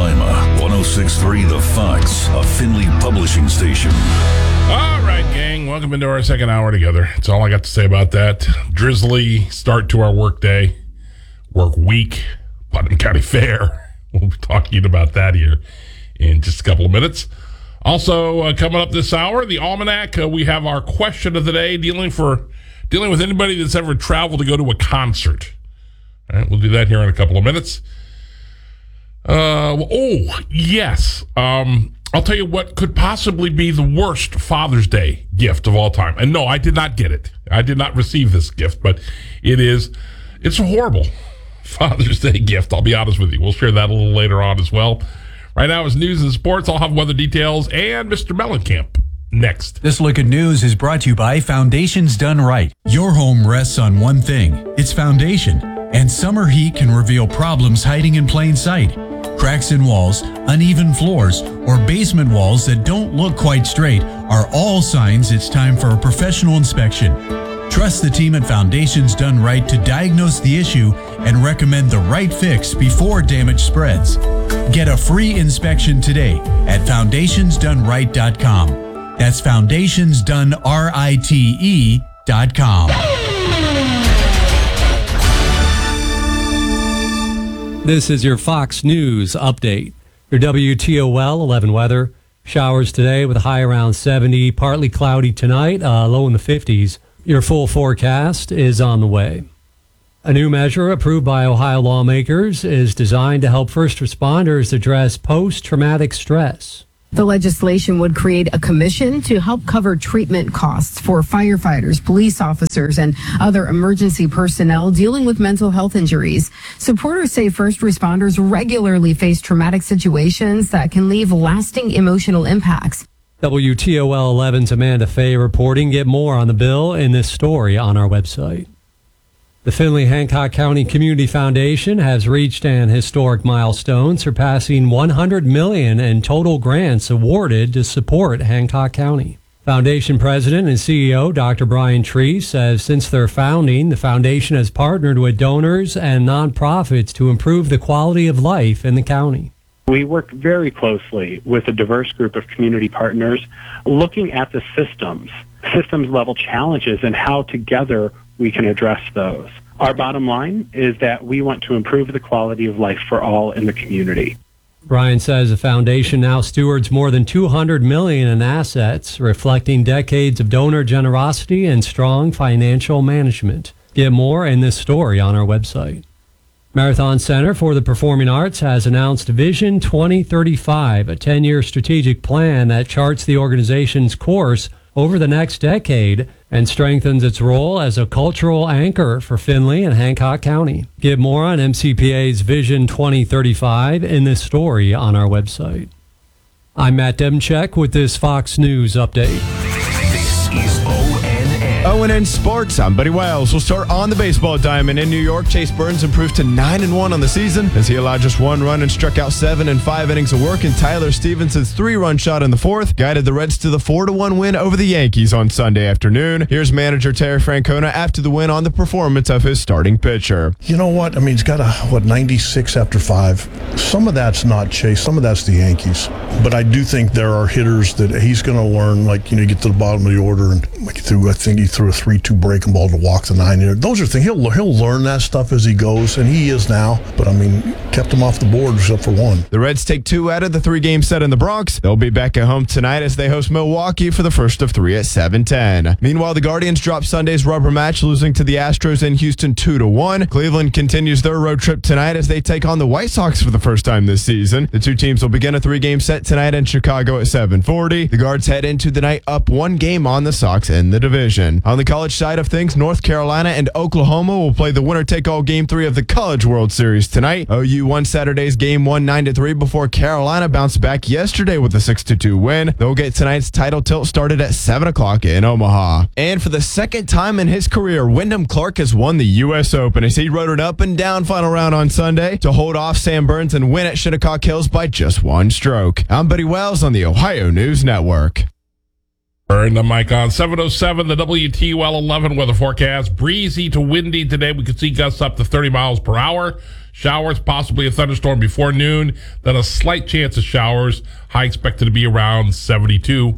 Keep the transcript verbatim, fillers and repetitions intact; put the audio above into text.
Lima, one oh six point three The Fox, a Findlay publishing station. All right, gang. Welcome into our second hour together. That's all I got to say about that. Drizzly start to our work day, work week, Putnam County Fair. We'll be talking about that here in just a couple of minutes. Also, uh, coming up this hour, the Almanac, uh, we have our question of the day dealing for dealing with anybody that's ever traveled to go to a concert. All right, we'll do that here in a couple of minutes. Uh, oh, yes. Um, I'll tell you what could possibly be the worst Father's Day gift of all time. And no, I did not get it. I did not receive this gift, but it is, it's a horrible Father's Day gift. I'll be honest with you. We'll share that a little later on as well. Right now is news and sports. I'll have weather details and Mister Mellencamp next. This Look at News is brought to you by Foundations Done Right. Your home rests on one thing. It's foundation. And summer heat can reveal problems hiding in plain sight. Cracks in walls, uneven floors, or basement walls that don't look quite straight are all signs it's time for a professional inspection. Trust the team at Foundations Done Right to diagnose the issue and recommend the right fix before damage spreads. Get a free inspection today at foundations done right dot com. That's foundations done right dot com. This is your Fox News update. Your W T O L eleven weather. Showers today with a high around seventy. Partly cloudy tonight, uh, low in the fifties. Your full forecast is on the way. A new measure approved by Ohio lawmakers is designed to help first responders address post-traumatic stress. The legislation would create a commission to help cover treatment costs for firefighters, police officers, and other emergency personnel dealing with mental health injuries. Supporters say first responders regularly face traumatic situations that can leave lasting emotional impacts. W T O L eleven's Amanda Fay reporting. Get more on the bill in this story on our website. The Findlay-Hancock County Community Foundation has reached an historic milestone, surpassing one hundred million dollars in total grants awarded to support Hancock County. Foundation President and C E O Doctor Brian Tree says since their founding, the foundation has partnered with donors and nonprofits to improve the quality of life in the county. We work very closely with a diverse group of community partners, looking at the systems, systems level challenges, and how together we can address those. Our bottom line is that we want to improve the quality of life for all in the community. Brian says the foundation now stewards more than two hundred million dollars in assets, reflecting decades of donor generosity and strong financial management. Get more in this story on our website. Marathon Center for the Performing Arts has announced Vision twenty thirty-five, a ten-year strategic plan that charts the organization's course over the next decade and strengthens its role as a cultural anchor for Findlay and Hancock County. Get more on M C P A's Vision twenty thirty-five in this story on our website. I'm Matt Demchek with this Fox News update. This is O N N. O N N Sports, I'm Buddy Wiles. We'll start on the baseball diamond in New York. Chase Burns improved to nine and one on the season as he allowed just one run and struck out seven in five innings of work. And Tyler Stevenson's three-run shot in the fourth guided the Reds to the four to one win over the Yankees on Sunday afternoon. Here's manager Terry Francona after the win on the performance of his starting pitcher. You know what? I mean, he's got a, what, ninety-six after five. Some of that's not Chase. Some of that's the Yankees. But I do think there are hitters that he's going to learn, like, you know, you get to the bottom of the order and like he threw, I think he threw a three two breaking ball to walk the nine. Those are things. He'll, he'll learn that stuff as he goes, and he is now. But, I mean, kept him off the board except for one. The Reds take two out of the three-game set in the Bronx. They'll be back at home tonight as they host Milwaukee for the first of three at seven ten. Meanwhile, the Guardians dropped Sunday's rubber match, losing to the Astros in Houston two to one. Cleveland continues their road trip tonight as they take on the White Sox for the first time this season. The two teams will begin a three-game set tonight in Chicago at seven forty. The Guards head into the night up one game on the Sox in the division. On the college side of things, North Carolina and Oklahoma will play the winner-take-all Game three of the College World Series tonight. O U won Saturday's Game one nine to three before Carolina bounced back yesterday with a six to two win. They'll get tonight's title tilt started at seven o'clock in Omaha. And for the second time in his career, Wyndham Clark has won the U S Open as he rode an up-and-down final round on Sunday to hold off Sam Burns and win at Shinnecock Hills by just one stroke. I'm Buddy Wells on the Ohio News Network. Turn the mic on. seven oh seven, the W T U L eleven weather forecast. Breezy to windy today. We could see gusts up to thirty miles per hour. Showers, possibly a thunderstorm before noon. Then a slight chance of showers. High expected to be around seventy-two.